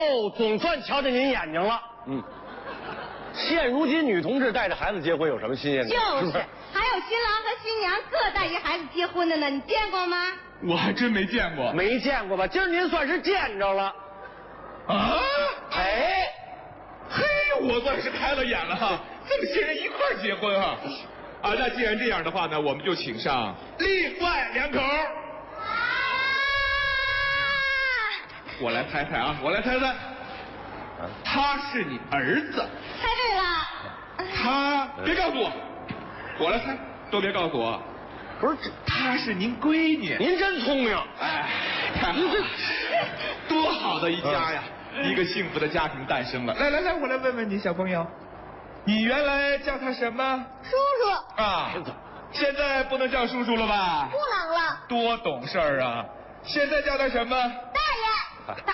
哦，总算瞧见您眼睛了。现如今女同志带着孩子结婚有什么新鲜感？ 就是， 是还有新郎和新娘各带一孩子结婚的呢，你见过吗？ 我还真没见过。 没见过吧？今儿您算是见着了。 啊？ 哎， 嘿，我算是开了眼了哈，这么些人一块儿结婚哈。啊，那既然这样的话呢，我们就请上另外两口。我来猜猜啊，我来猜猜，他是你儿子。 猜对了。 他别告诉我，我来猜，都别告诉我。 不是， 她是您闺女。 您真聪明。 哎，太好了，多好的一家呀！一个幸福的家庭诞生了。来来来，我来问问你，小朋友，你原来叫他什么？ 叔叔。 啊，现在不能叫叔叔了吧？ 不能了。 多懂事儿啊！现在叫他什么？ 大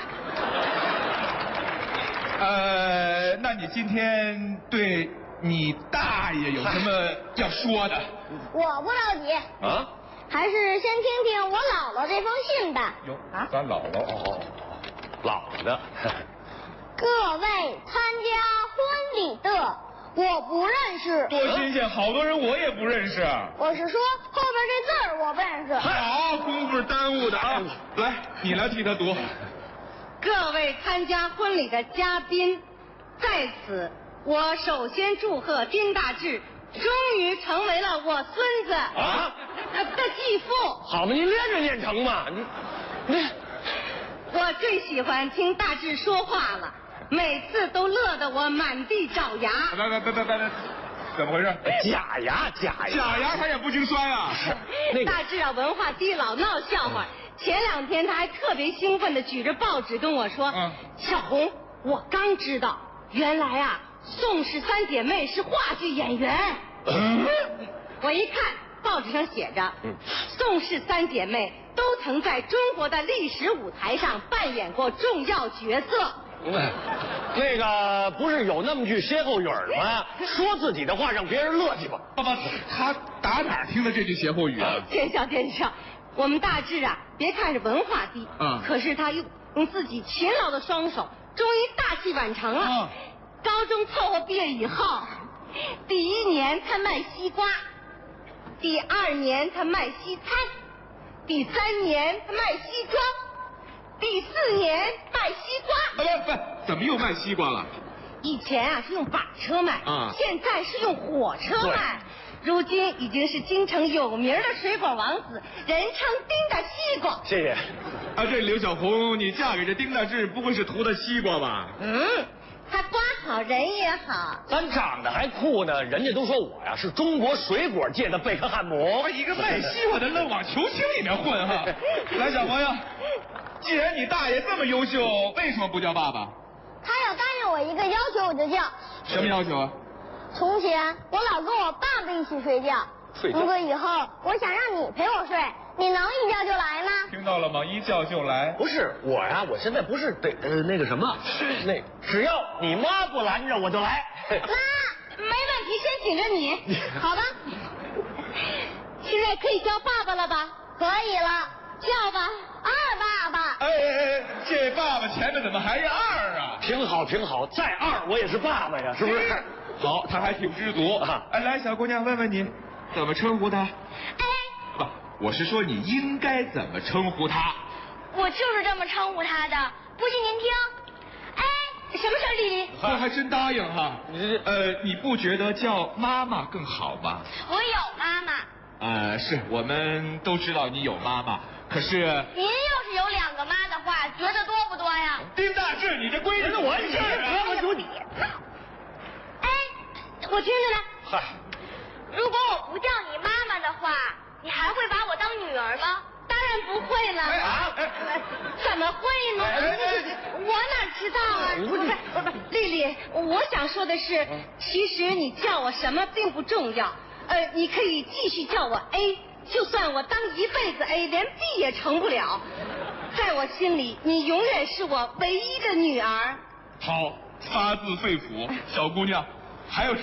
爷。那你今天对你大爷有什么要说的？ 我不着急啊， 还是先听听我姥姥这封信吧。 哟啊，咱姥姥哦， 老的。 各位参加婚礼的，我不认识。 多新鲜，好多人我也不认识。 我是说后边这字儿我不认识。 好，功夫耽误的啊！来，你来替他读。 各位参加婚礼的嘉宾，在此我首先祝贺丁大志终于成为了我孙子啊的继父。 好嘛，您连着念成嘛，你。 我最喜欢听大志说话了，每次都乐得我满地找牙。 别，怎么回事？ 假牙他也不经摔啊！ 大志啊，文化低，老闹笑话。前2天他还特别兴奋地举着报纸跟我说：“小红，我刚知道，原来啊，宋氏3姐妹是话剧演员。”我一看报纸上写着，宋氏3姐妹都曾在中国的历史舞台上扮演过重要角色。 那个不是有那么句歇后语吗？说自己的话让别人乐去吧。 爸爸，他打哪儿听的这句歇后语啊？ 见笑，我们大志啊，别看是文化低，可是他用自己勤劳的双手，终于大器晚成了。高中凑合毕业以后，第1年他卖西瓜，第2年他卖西餐，第3年他卖西装，第4年卖西瓜。 不，怎么又卖西瓜了？ 以前啊是用板车卖，现在是用火车卖。如今已经是京城有名的水果王子，人称丁大西瓜。 谢谢。 啊，这刘小红，你嫁给这丁大志，不会是图他西瓜吧？ 他瓜好人也好， 咱长得还酷呢，人家都说我呀是中国水果界的贝克汉姆。 一个卖西瓜的愣往球星里面混哈！来，小朋友，既然你大爷这么优秀，为什么不叫爸爸？ 他要答应我一个要求，我就叫。 什么要求啊？ 从前我老跟我爸爸一起睡觉，如果以后我想让你陪我睡，你能一觉就来吗？ 听到了吗？一觉就来。 不是我呀，我现在不是得那个什么，那只要你妈不拦着我就来。 妈，没问题，先请着你，好吧？现在可以叫爸爸了吧？可以了，叫吧，二爸爸。 这爸爸前面怎么还是二啊？ 挺好，再2我也是爸爸呀，是不是？ 好，他还挺知足啊！来，小姑娘，问问你，怎么称呼他？不，我是说你应该怎么称呼他？ 我就是这么称呼他的，不信您听。什么事儿，丽丽？ 他还真答应哈。你不觉得叫妈妈更好吗？ 我有妈妈。 是我们都知道你有妈妈，可是您要是有2个妈的话，觉得多不多呀？ 丁大志，你这闺女我事儿我有你。 我听着呢。 嗨， 如果我不叫你妈妈的话，你还会把我当女儿吗？当然不会了。怎么会呢？我哪知道啊？不是，丽丽，我想说的是，其实你叫我什么并不重要。你可以继续叫我 A， 就算我当一辈子 A， 连 B 也成不了。在我心里，你永远是我唯一的女儿。 好，发自肺腑，小姑娘，还有。